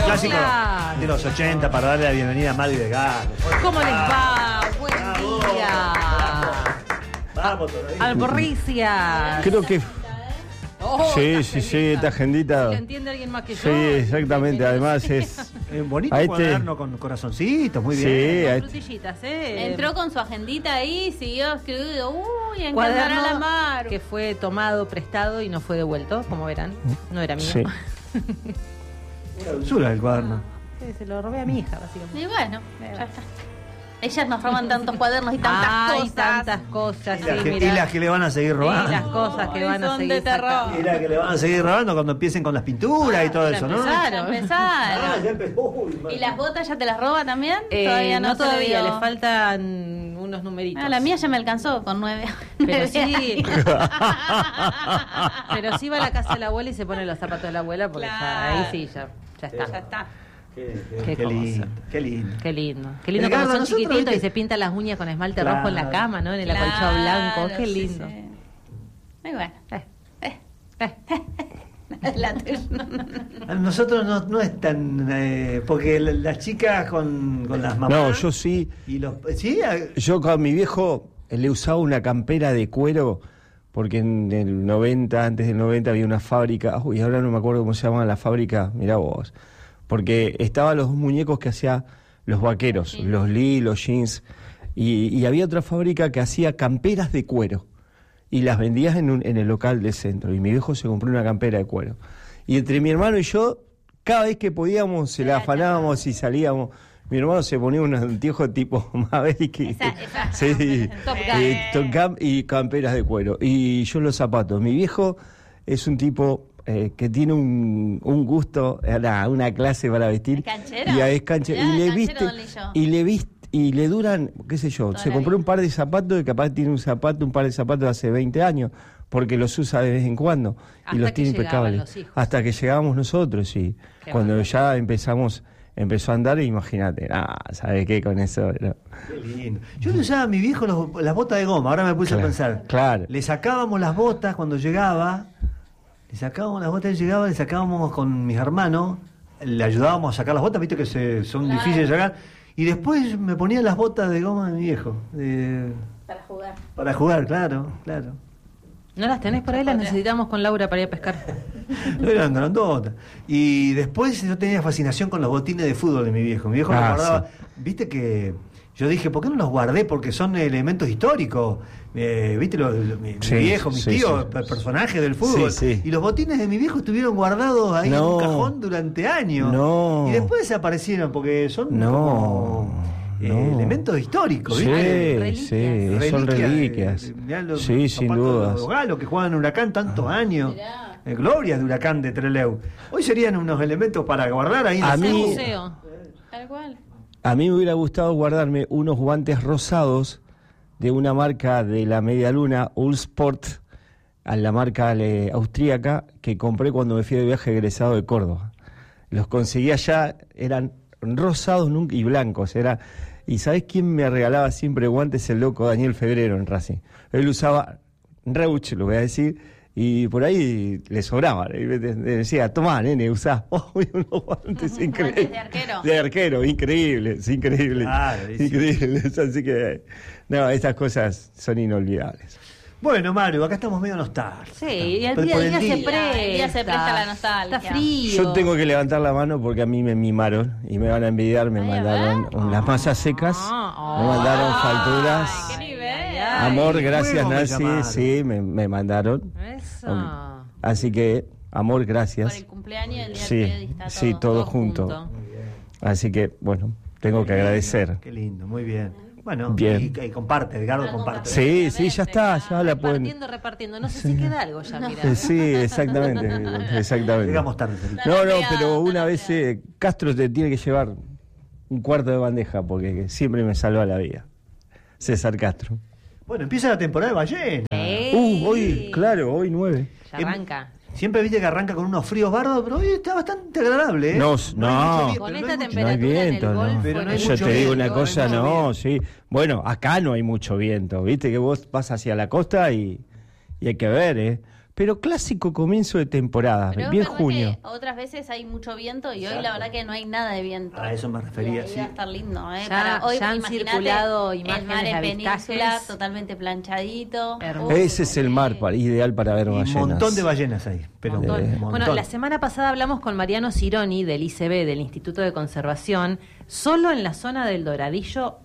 clásico de los 80 para darle la bienvenida a Mario Delgado. ¿Cómo les va? Buen día. Vamos todavía. Alborricia. Creo que... Oh, sí, esta esta agendita. ¿Lo entiende alguien más que yo? Sí, exactamente. Además es... Bonito cuaderno con corazoncitos, muy bien. Sí, Con ahí- frutillitas, Entró con su agendita ahí, siguió escribiendo. Uy, Cuaderno encantará la mar. que fue tomado, prestado y no fue devuelto, como verán. No era mío. Sí. Una dulzura el cuaderno. Sí, se lo robé a mi hija, básicamente. Y bueno, ya está. Ellas nos roban tantos cuadernos y tantas Ay, cosas. tantas cosas, Y sí, las que, mirá. y las que le van a seguir Y las robando. cosas que van a Son seguir de terror. sacando. Y las que le van a seguir robando cuando empiecen con las pinturas y todo ya eso, ¿no? empezaron. Ya Ah, empezaron. ya empezó. Uy, ¿Y las botas ya te las roba también? Todavía no, no todavía, se le dio. faltan unos numeritos. Ah, la mía ya me alcanzó con 9. Pero sí. Pero sí va a la casa de la abuela y se pone los zapatos de la abuela porque ya, ahí sí, ya está. Ya está. Qué Qué lindo, cosa. qué lindo. Qué lindo. Qué lindo Edgardo, cuando son nosotros, chiquititos ¿viste? y se pintan las uñas con esmalte Claro. rojo en la cama, ¿no? En el acolchado blanco. Qué lindo. Sí, sí. Muy bueno. Eh. La tuya. A nosotros no es tan... porque las chicas con las mamás... No, yo sí. Y los, ¿sí? Yo con mi viejo le usaba una campera de cuero porque en el 90, antes del 90 había una fábrica. Uy, ahora no me acuerdo cómo se llamaba la fábrica. Mirá vos. Porque estaban los muñecos que hacía los vaqueros, Sí. los Lee, los jeans. Y había otra fábrica que hacía camperas de cuero. Y las vendías en el local del centro. Y mi viejo se compró una campera de cuero. Y entre mi hermano y yo, cada vez que podíamos, se la afanábamos y salíamos. Mi hermano se ponía un anteojo tipo Maverick. Esa. Sí, Top Gun. Top Gun y camperas de cuero. Y yo los zapatos. Mi viejo es un tipo que tiene un gusto, una clase para vestir. ¿Es canchero? Y es canchero. Mirá, Y le canchero, viste, don Lillo. y le duran, qué sé yo, Toda se la compró vida. un par de zapatos y capaz tiene un par de zapatos de hace 20 años, porque los usa de vez en cuando. Hasta Y los que tiene llegaban impecables. los hijos. Hasta que llegamos nosotros, sí. Qué Cuando bárbaro. ya empezó a andar, imagínate, ¿sabes qué? Con eso... no. Qué lindo. Yo le usaba a mi viejo las botas de goma, ahora me puse Claro, a pensar. claro. Le sacábamos las botas cuando llegaba, le sacábamos con mis hermanos, le ayudábamos a sacar las botas, viste que son Claro. difíciles de sacar, y después me ponía las botas de goma de mi viejo, Para jugar. para jugar, claro. ¿No las tenés por ahí? Las necesitamos con Laura para ir a pescar. No eran grandotas. Y después yo tenía fascinación con los botines de fútbol de mi viejo. Mi viejo los guardaba. Viste que yo dije, ¿por qué no los guardé? Porque son elementos históricos. Viste, mi Sí, viejo, mis sí, tíos, sí. personajes del fútbol. Sí, sí. Y los botines de mi viejo estuvieron guardados ahí en No. un cajón durante años. No. Y después desaparecieron porque son No. como, No. elementos históricos. Sí, ¿viste? sí, son reliquias. Mirá los Sí, sin zapatos de dudas. los galos que juegan en Huracán tantos años. Mirá. Glorias de Huracán de Trelew. Hoy serían unos elementos para guardar ahí en A el mí- El museo. museo. Tal cual. A mí me hubiera gustado guardarme unos guantes rosados de una marca de la media luna, Uhlsport, a la marca austríaca, que compré cuando me fui de viaje egresado de Córdoba. Los conseguí allá, eran rosados y blancos. ¿Y sabés quién me regalaba siempre guantes? El loco Daniel Febrero en Racing. Él usaba Reuch, lo voy a decir, y por ahí le sobraba. Y me decía, tomá, nene, usá. Oh, unos guantes increíbles. de arquero. De arquero, increíbles. Claro, sí. Increíbles. Así que, no, estas cosas son inolvidables. Bueno, Maru, acá estamos medio nostálgicos. Sí, y el Por día a el día se día. presta. El día se presta la nostalgia. Está frío. Yo tengo que levantar la mano porque a mí me mimaron y me van a envidiar. Me Ay, a mandaron ver. las masas secas, me mandaron facturas. Ay, qué nivel. Amor, gracias Fuego me Nancy, llamaron. sí, me mandaron. Eso. Así que, amor, Por gracias. el cumpleaños y el día Sí, del periodista. sí, todo junto. Así que, bueno, tengo que agradecer. Qué lindo, muy bien. Bueno, Bien. Y comparte, Edgardo comparte. Sí, sí, ya está, ya la pueden. Repartiendo. No sé si queda algo ya, mira. Sí, exactamente. Llegamos tarde. Felipe. No, Está pero una pegado. vez Castro te tiene que llevar un cuarto de bandeja porque siempre me salva la vida. César Castro. Bueno, empieza la temporada de ballena. Hoy 9. Ya arranca. Siempre viste que arranca con unos fríos bardos, pero hoy está bastante agradable, ¿eh? No, hay no. mucho Con viento, esta no hay mucho- No hay temperatura viento, en el no. Golfo, Pero no hay Yo mucho te digo viento, una cosa, no hay mucho no, sí. Bueno, acá no hay mucho viento, viste que vos vas hacia la costa y hay que ver, pero clásico comienzo de temporada, Pero bien es verdad junio. que otras veces hay mucho viento y hoy la verdad que no hay nada de viento. A eso me refería, Y ahí sí. va a estar lindo, ¿eh? Ya- Hoy, ya han imagínate, circulado el imágenes mar de en aviscajes. península totalmente planchadito. Hermoso. Ese es el mar ideal para ver Y un ballenas. montón de ballenas ahí. Pero Montón. un montón. Bueno, la semana pasada hablamos con Mariano Cironi del ICB, del Instituto de Conservación. Solo en la zona del Doradillo,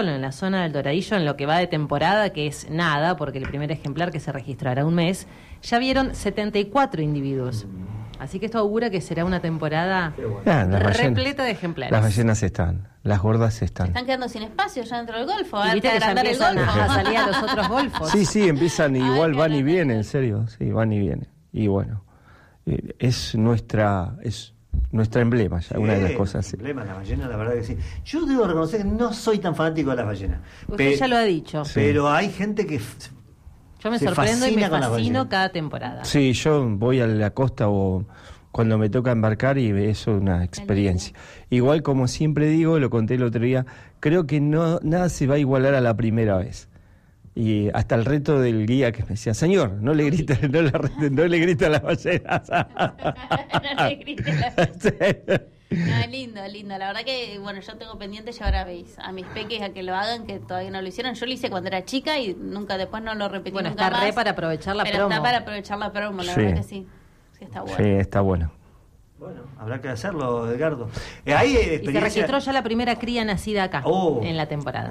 en lo que va de temporada, que es nada, porque el primer ejemplar que se registrará un mes, ya vieron 74 individuos. Así que esto augura que será una temporada Las ballenas- repleta de ejemplares. Las ballenas están, las gordas están. Están quedando sin espacio ya dentro del golfo. Y Hay viste que que ya agrandar el empiezan golfo. a salir a los otros golfos. Sí, empiezan, igual qué van y grande. vienen, en serio, sí, van y vienen. Y bueno, es nuestra emblema, ya, una de las cosas. Sí. Emblema, la ballena, la verdad que sí. Yo debo reconocer que no soy tan fanático de las ballenas. Usted ya lo ha dicho. Pero hay gente que Yo me se sorprendo y me fascina con las fascino ballenas. cada temporada. Sí, yo voy a la costa o cuando me toca embarcar y eso es una experiencia. Igual como siempre digo, lo conté el otro día, creo que nada se va a igualar a la primera vez. Y hasta el reto del guía que me decía, señor, no le grita, no le grita a las ballenas. No le grites la- Sí. No, es lindo. La verdad que, bueno, yo tengo pendiente llevar a mis peques a que lo hagan, que todavía no lo hicieron. Yo lo hice cuando era chica y después no lo repetí Bueno, nunca está más. re para aprovechar la pero promo. está para aprovechar la promo, la Sí. verdad que sí. Sí, está bueno. Sí, está bueno. Bueno, habrá que hacerlo, Edgardo. Hay Y se experiencia. registró ya la primera cría nacida acá, Oh. en la temporada.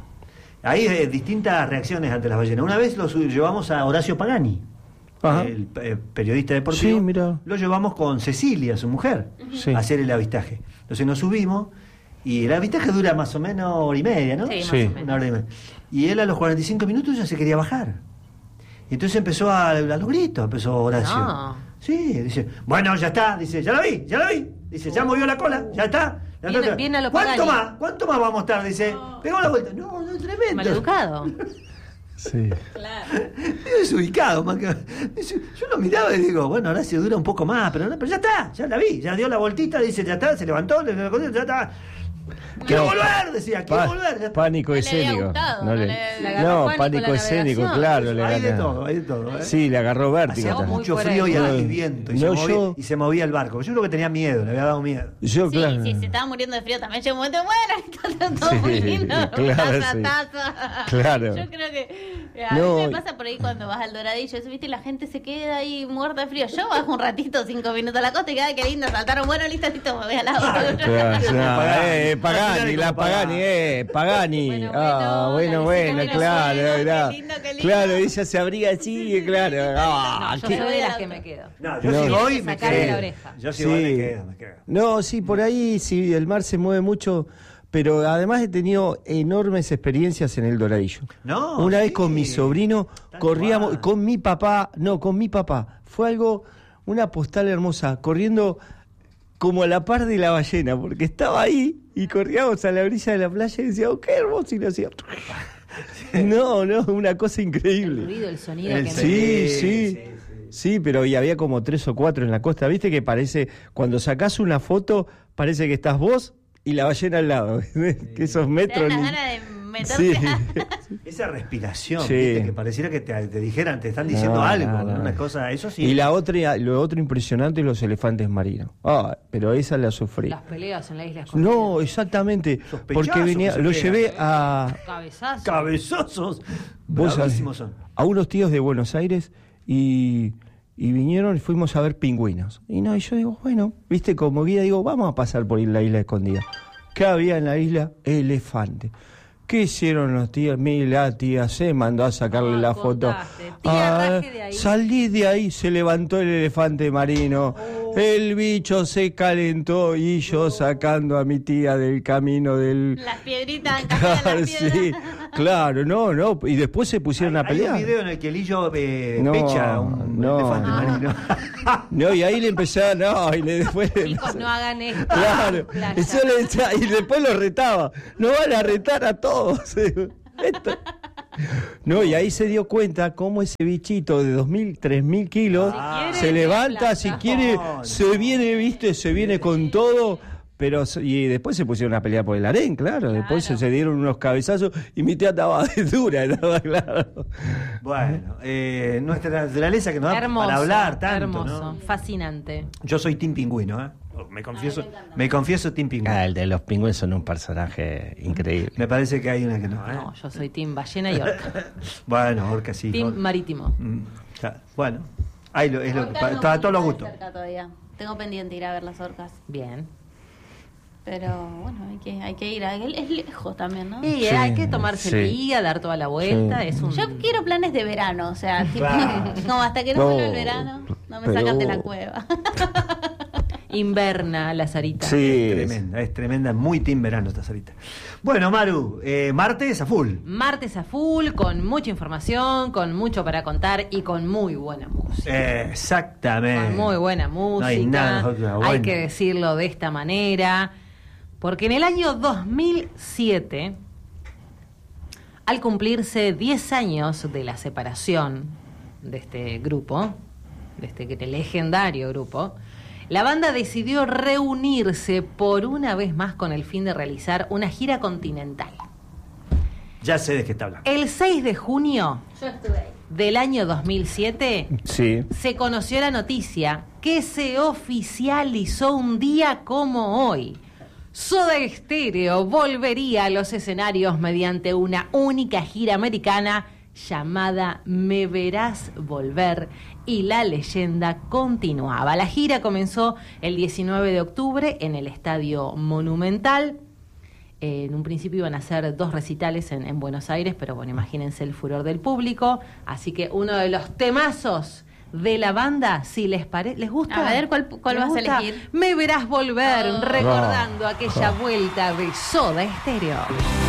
Hay distintas reacciones ante las ballenas. Una vez lo llevamos a Horacio Pagani, Ajá. el periodista deportivo. Sí, mira. Lo llevamos con Cecilia, su mujer, Sí. a hacer el avistaje. Entonces nos subimos y el avistaje dura más o menos hora y media, ¿no? Sí, Sí. más o menos. Una hora y media. Y él a los 45 minutos ya se quería bajar. Y entonces empezó a los gritos, empezó Horacio. No. Sí, dice, bueno, ya está, dice, ya lo vi. Dice, ya movió la cola, ya está. Ya Viene- está. viene a lo ¿Cuánto Pagani. ¿Cuánto más vamos a estar? Dice, pegó la vuelta. No, tremendo. Maleducado. Sí. Claro. Desubicado, más que. Yo lo miraba y digo, bueno, Horacio dura un poco más, pero ya está, ya la vi, ya dio la voltita, dice, ya está, se levantó, ya está. Quiero No, volver, decía, quiero volver. Ya está. Pánico No le había escénico. gustado, No, no le- le agarró no, pánico pánico la escénico, navegación. claro. le Hay de gana. todo, hay de todo. Sí, le agarró vértigo. Hacía muy también. mucho fuera frío de y lugar. el viento, y, No, y se movía el barco. Yo creo que tenía miedo, le había dado miedo. Yo, Sí, claro. sí, se estaba muriendo de frío también. Llegó un momento, bueno, está todo Sí, muy lindo. claro, taza, sí. taza. Claro. Yo creo que a No. mí me pasa por ahí cuando vas al Doradillo, eso, viste, la gente se queda ahí muerta de frío. Yo bajo un ratito, 5 minutos a la costa y qué lindo, saltaron, bueno, listo, me voy al agua. Claro, Pagani. Pagani, la Pagani, Pagani. Bueno, Bueno, bueno, la claro, visita, claro. qué lindo, qué lindo. Claro, ella se abriga así, claro. Ah, Yo qué- soy de las que me quedo. No, yo No. si voy, me Sacarle la quedo. oreja. Yo si Sí. voy, me quedo. No, sí, por ahí sí, el mar se mueve mucho, pero además he tenido enormes experiencias en el Doradillo. No, Una vez sí. con mi sobrino Tal corríamos, cual. con mi papá. Fue algo, una postal hermosa, corriendo como a la par de la ballena, porque estaba ahí y corríamos a la orilla de la playa y decíamos, qué hermoso, y lo hacía. No, una cosa El increíble. ruido, el sonido El que Sí. Sí, pero y había como 3 o 4 en la costa. ¿Viste que parece, cuando sacás una foto, parece que estás vos y la ballena al lado? Que esos Te metros... dan ni- las ganas de meterse. Sí. Esa respiración, Sí. ¿viste? Que pareciera que te dijeran, te están diciendo No, algo, no, ¿no? no. Una cosa, eso sí. Y lo otro impresionante, los elefantes marinos. Ah, pero esa la sufrí. Las peleas en la isla No, exactamente. Sospechazo Porque venía, que se lo pega. llevé a... Cabezazo. Cabezosos. Vos sabés, Bravísimos son. a unos tíos de Buenos Aires y vinieron y fuimos a ver pingüinos. Y yo digo, bueno, viste, como guía digo, vamos a pasar por la isla escondida. ¿Qué había en la isla? Elefante. ¿Qué hicieron los tíos? La tía se mandó a sacarle la foto. contaste. Tía, raje de ahí. Salí de ahí, se levantó el elefante marino. El bicho se calentó y yo sacando a mi tía del camino del... Las piedritas, Claro, las piedras. sí, claro, no, y después se pusieron a Hay pelear. un video en el que Lillo No, pecha a un no. elefante marino. No, y ahí le empezaron, después... Chicos, no hagan esto. Claro, Playa. eso le decía, y después lo retaba. No van a retar a todos. Esto. No, y ahí se dio cuenta cómo ese bichito de 2.000, 3.000 kilos Si quiere, se levanta, playa. si quiere, No, se viene, viste, se viene con todo Y después se pusieron a pelear por el harén, claro. Después se dieron unos cabezazos y mi tía estaba de dura, estaba claro. Bueno, nuestra naturaleza que nos da Hermoso, para hablar tanto, hermoso, ¿no? Fascinante. Yo soy Team Pingüino, ¿eh? Me confieso Team Pingüino. El de los pingüinos son un personaje increíble. Me parece que hay una que no, ¿eh? No, yo soy team ballena y orca. Bueno, orca sí. Team marítimo. Bueno, ahí es lo Orcas no para todos los de gustos. cerca todavía. Tengo pendiente ir a ver las orcas. Bien. Pero bueno, hay que ir. Es lejos también, ¿no? Y hay que tomarse el día, dar toda la vuelta. Sí. Es un... Yo quiero planes de verano, o sea, tipo, Claro. como hasta que no vuelva el verano, no me sacan de la cueva. Inverna la Sarita. Sí. Es tremenda, muy team verano esta Sarita. Bueno, Maru, martes a full. Martes a full, con mucha información, con mucho para contar y con muy buena música. Exactamente. Con muy buena música. No hay nada mejor que una buena. Hay que decirlo de esta manera. Porque en el año 2007, al cumplirse 10 años de la separación de este grupo, de este legendario grupo, la banda decidió reunirse por una vez más con el fin de realizar una gira continental. Ya sé de qué está hablando. El 6 de junio Yo estuve ahí. del año 2007 Sí. se conoció la noticia que se oficializó un día como hoy. Soda Stereo volvería a los escenarios mediante una única gira americana llamada Me Verás Volver, y la leyenda continuaba. La gira comenzó el 19 de octubre en el Estadio Monumental. En un principio iban a hacer 2 recitales en Buenos Aires, pero bueno, imagínense el furor del público. Así que uno de los temazos de la banda, si les gusta. A ver, ¿cuál ¿Les vas a gusta? elegir? Me Verás Volver, Oh. recordando aquella vuelta de Soda Stereo.